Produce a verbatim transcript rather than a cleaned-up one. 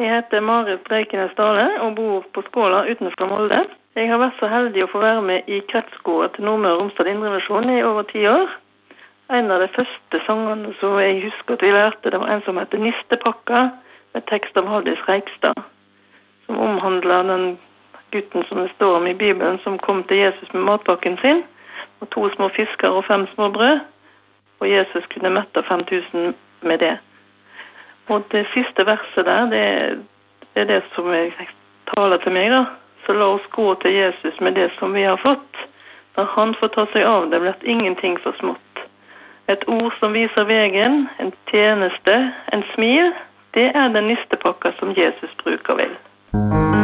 Jeg heter Marit Breikenes Dale og bor på Skåla utenfor Molde. Jeg har vært så heldig å få være med i kretsgården til Nordmøre og Romsdal Indremisjon i over ti år. En av de første sangene som jeg husker at vi lærte, det var en som heter Nistepakka, med tekst av Haldis Reikstad, som omhandler den gutten som det står om i Bibelen, som kom til Jesus med matpakken sin, og to små fisker og fem små brød, og Jesus kunne mette fem tusen med det. Og det siste verset der, det er det som jeg taler til meg da. Så la oss gå til Jesus med det som vi har fått. Når han får ta seg av det, blir ingenting for smått. Et ord som viser veien, en tjeneste, en smil, det er den nistepakka som Jesus bruker vel.